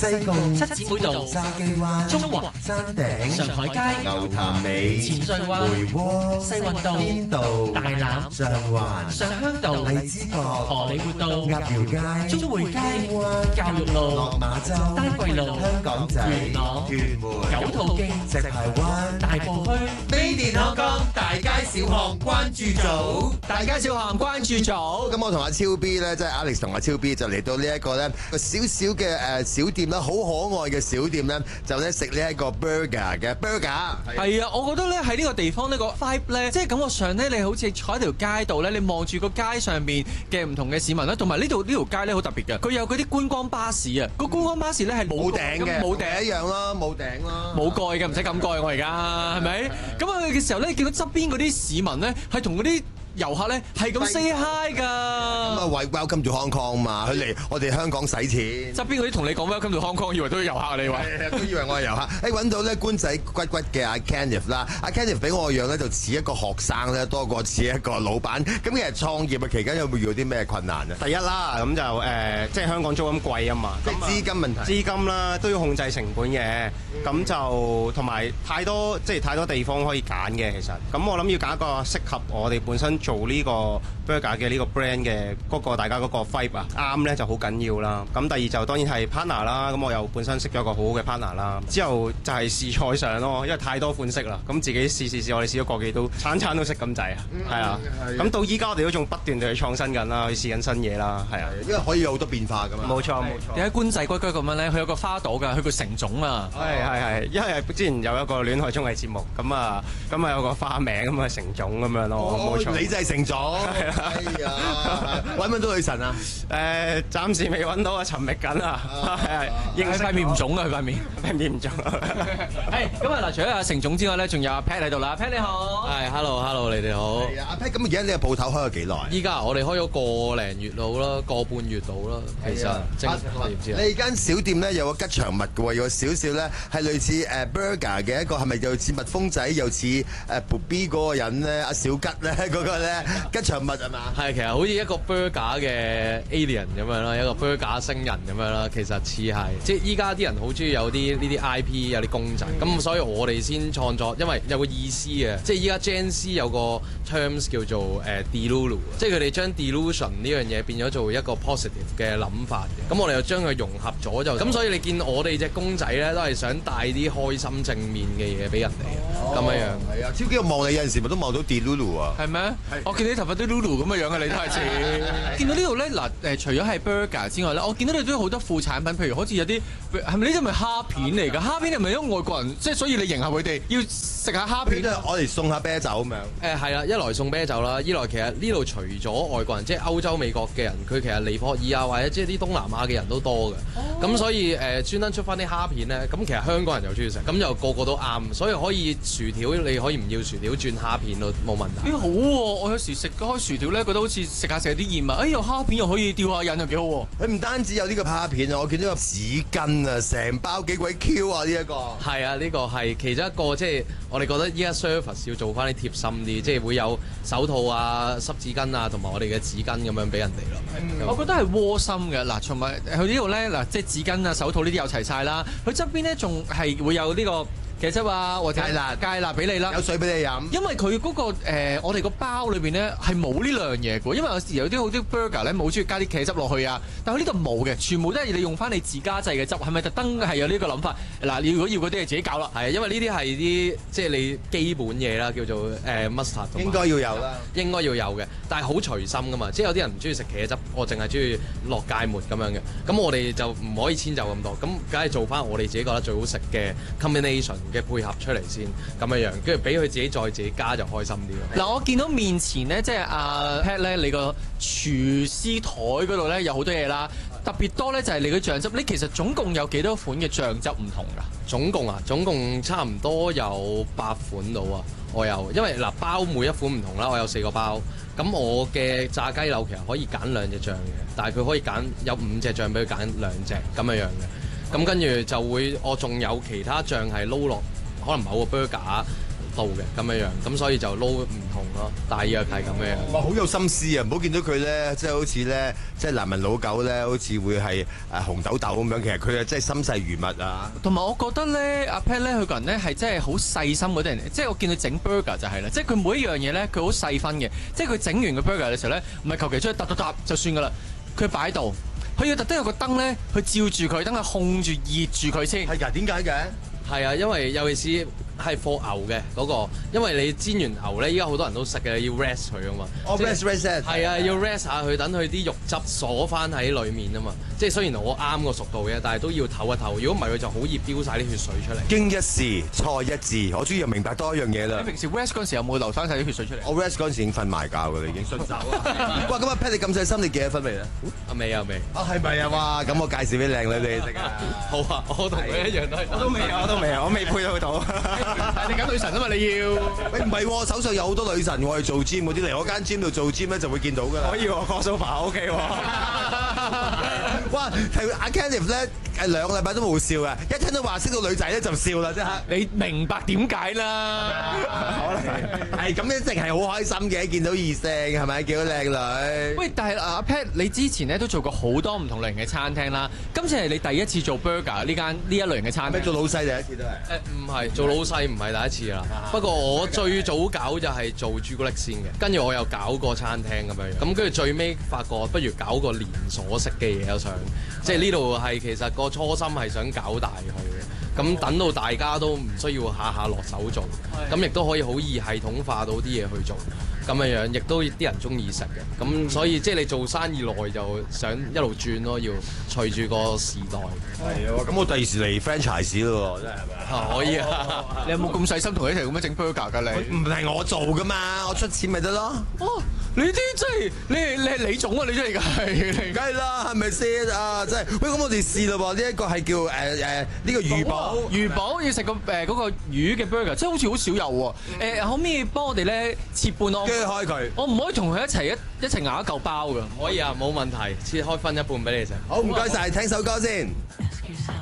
西貢、 七姊妹道、 筲箕灣、 中環、 山頂、 上海街、 牛潭尾、 淺水灣、 梅窩、 西運道、 邊道、 大欖、 上環、 上鄉道、 荔枝角、 荷里活道、 鴨寮街、 中匯街、 灣、 教育路、 落馬洲、 丹桂路、 香港仔、 元朗、 屯門、 九肚徑、 石排灣、 大埔墟、 飛電香港大街小巷關注組， 大街小巷關注組。 咁我同阿超 B 咧，即係 Alex 同阿超 B 就嚟到呢一個咧個小小嘅小店啦，好可愛嘅小店咧，就咧食呢一個 burger 嘅 burger。 係啊，我覺得咧喺呢個地方呢個 vibe 咧，即係感覺上咧，你好似坐喺條街度咧，你望住個街上邊嘅唔同嘅市民啦，同埋呢條街咧好特別嘅，佢有嗰啲觀光巴士啊，個觀光巴士咧係冇頂嘅， 冇頂一樣啦，冇頂啦， 冇蓋嘅，唔使咁蓋我而家係咪？咁啊嘅時候咧，見到側邊嗰啲市民咧係同嗰啲遊客咧係咁 say hi 㗎。咁啊，welcome to Hong Kong 嘛，佢嚟我哋香港使錢。 側邊嗰啲同你講 welcome to Hong Kong，以為都係遊客你話， 都以為我係遊客。揾到咧官仔骨骨嘅阿 Kenneth 啦，阿 Kenneth 俾我個樣咧就似一個學生咧，多過似一個老闆。咁其實創業嘅期間有冇遇到啲咩困難啊？ 第一啦，咁就即係香港租金貴啊嘛， 即係資金問題。 資金啦都要控制成本嘅，咁就同埋太多地方可以揀嘅其實。咁我諗要揀一個適合我哋本身做呢個 burger 嘅呢個 brand 嘅嗰個大家嗰個 vibe 啊，啱咧就好緊要啦。咁第二就當然係 partner 啦，咁我又本身識咗一個好好嘅 partner 啦。之後就係試菜上咯，因為太多款式啦，咁自己試，我哋試咗個幾都餐都識咁滯啊，係啊。咁到依家我哋都仲不斷地去創新緊啦，去試緊新嘢啦，係啊。 因為可以有好多變化㗎嘛。 冇錯。 你喺官仔龜龜咁樣咧，佢有個花朵㗎，佢叫成種啊。 係，因為之前有一個戀愛綜藝節目，咁啊有個花名咁啊成種咁樣咯，冇錯。 你就係成種。係啊，揾唔揾到女神啊？ 暫時未揾到啊，尋覓緊啊。 認佢塊面唔腫啊，佢塊面唔腫。 係咁啊！嗱，除咗阿成總之外咧，仲有阿 Pat 喺度啦。Pat 你好， 係 hello， 你哋好。 係啊，阿 Pat，咁而家你個鋪頭開咗幾耐？ 依家我哋開咗個零月到啦，個半月到啦。其實你唔知啊？ 你間小店咧有個吉祥物嘅喎，有少少咧係類似burger 嘅一個，係咪又似蜜蜂仔，又似B 嗰個人咧？阿小吉咧嗰個咧吉祥物係嘛？ 係，其實好似一個 burger 嘅 alien 咁樣啦，一個 burger 星人咁樣啦。其實似係，即係依家啲人好中意有啲呢啲 IP 有啲公仔，咁所以我哋先創作，因為有個意思嘅，即係依家 Gen Z 有個 terms 叫做delulu，即係佢哋將 delusion 呢樣嘢變咗做一個 positive 嘅諗法嘅，咁我哋就將佢融合咗就，咁所以你見我哋隻公仔咧都係想帶啲開心正面嘅嘢俾人哋咁樣樣。 係啊，超級望你有陣時咪都望到 delulu 啊。 係咩？我見你頭髮都 lulu 咁嘅樣啊，你都係似。見到呢度咧嗱除咗係 burger 之外咧，我見到你都有好多副產品，譬如好似有啲係咪呢啲咪蝦片嚟㗎？蝦片係咪因為外國人即係所以你迎合佢哋要食下蝦片？ 我哋送下啤酒咁樣。 係啦，一來送啤酒啦，二來其實呢度除咗外國人，即係歐洲、美國嘅人，佢其實尼泊爾啊或者即係啲東南亞嘅人都多嘅。咁所以專登出翻啲蝦片咧，咁其實香港人又中意食，咁就個個都啱，所以可以薯條你可以唔要薯條轉蝦片都冇問題。 好喎，我有時食開薯條咧，覺得好似食下啲鹽啊，有蝦片又可以吊下癮又幾好喎。 佢唔單止有呢個蝦片啊，我見到個紙巾啊，成包幾鬼 Q 啊！呢一個係啊，呢個係其中一個，即係我哋覺得依家 service 要做翻啲貼心啲，即係會有手套啊、濕紙巾啊，同埋我哋嘅紙巾咁樣俾人哋咯。 我覺得係窩心嘅嗱，同埋佢呢度咧嗱，即係紙巾啊、手套呢啲有齊晒啦。佢側邊咧仲係會有呢個茄汁啊，或者芥辣俾你啦， 有水俾你飲。 因為佢嗰個我哋個包裏邊咧係冇呢兩樣嘢嘅，因為有時有啲好啲 burger 咧冇中意加啲茄汁落去啊，但係呢度冇嘅，全部都係你用翻你自家製嘅汁，係咪特登係有呢個諗法？嗱，你如果要嗰啲係自己搞啦， 係因為呢啲係啲即係你基本嘢啦，叫做mustard。 應該要有啦， 應該要有嘅，但係好隨心噶嘛，即係有啲人唔中意食茄汁，我淨係中意落芥末咁樣嘅，咁我哋就唔可以遷就咁多，咁梗係做翻我哋自己覺得最好食嘅 combination 嘅配合出嚟先，咁樣樣，跟住俾佢自己加就開心啲咯。 嗱，我見到面前咧，即係阿 Pat 咧，你個廚師台嗰度咧有好多嘢啦，特別多咧就係你嘅醬汁。你其實總共有幾多款嘅醬汁唔同㗎？ 總共差唔多有8款到啊！我有，因為嗱包每一款唔同啦，我有4個包。咁我嘅炸雞柳其實可以揀2隻醬嘅，但係佢可以有5隻醬俾佢揀2隻咁樣樣嘅。咁跟住就會，我仲有其他醬係撈落。可能某個 burger 度嘅咁樣樣，咁所以就撈唔同咯，大約係咁樣。 哇，好有心思啊！唔好見到佢咧，即係好似咧，即係男人老狗咧，好似會係紅豆豆咁樣。其實佢係真係心細如蜜啊！ 同埋我覺得咧，阿 Pat 咧，佢個人咧係真係好細心嗰啲人，即係我見佢整 burger 就係啦，即係佢每一樣嘢咧，佢好細分嘅，即係佢整完個 burger 嘅時候咧，唔係求其出去揼就算噶啦，佢擺喺度，佢要特登有個燈咧，去照住佢，等佢控住熱住佢先。 係㗎，點解嘅？ 係啊，因為尤其是係放牛嘅嗰個，因為你煎完牛咧，依家好多人都食嘅，要 rest 佢啊嘛。 哦，rest 係啊，要 rest 下佢，等佢啲肉汁鎖翻喺裡面啊嘛。即係雖然我啱個熟度嘅，但係都要唞一唞。如果唔係，佢就好易飆晒啲血水出嚟。 經一事，錯一字，我終於又明白多一樣嘢啦。 你平時 rest 嗰陣時有冇流翻晒啲血水出嚟？ 我 rest 嗰陣時已經瞓埋覺㗎啦，已經順手啊！哇，咁阿 Pat 你咁細心，你幾多分未咧？ 未啊未。 啊係咪啊？哇！咁我介紹俾靚女你識啊！ 好啊，我同佢一樣都係。 我都未啊，我未配到。 你揀女神啊嘛，你要。 喂，唔係喎，手上有好多女神喎，去做 gym 嗰啲嚟我間 gym 度做 gym 咧就會見到㗎啦。 可以喎，crossover OK 喎。 哇，係阿 Kenneth 咧2個禮拜都冇笑嘅，一聽到話識到女仔咧就笑啦，即刻。 你明白點解啦？ 係咁一定係好開心嘅，見到異性係咪見到靚女？ 喂，但係阿 Pat，你之前咧都做過好多唔同類型嘅餐廳啦，今次係你第一次做 burger 呢一類型嘅餐廳。 咩做老細第一次都係？ 唔係做老細唔係第一次啦。不過我最早搞就係做朱古力先嘅，跟住我又搞過餐廳咁樣，咁跟住最尾發覺不如搞個連鎖式嘅嘢，我想即係呢度係其實個初心係想搞大佢嘅，咁等到大家都唔需要下下落手做，咁亦都可以好易系統化到啲嘢去做。咁樣樣，亦都啲人中意食嘅，咁所以即係你做生意耐就想一路轉咯，要隨住個時代。 係啊，咁我第二時嚟 franchise 咯喎，真係咪啊？ 可以啊！ 你有冇咁細心同佢一齊咁樣整 burger 㗎你？ 唔係我做噶嘛，我出錢咪得咯。 哦，你啲真係你係李總啊！你真係係， 梗係啦，係咪先啊？真係，喂，咁我哋試啦喎，呢一個係叫呢個魚堡， 魚堡要食個嗰個魚嘅 burger，真係好似好少有喎。可唔可以幫我哋咧切半咯？ 鋸開佢。 我唔可以同佢一齊咬一嚿包㗎。 可以啊，冇問題，切開分一半俾你食。 好，唔該晒，聽首歌先。 Ask yourself.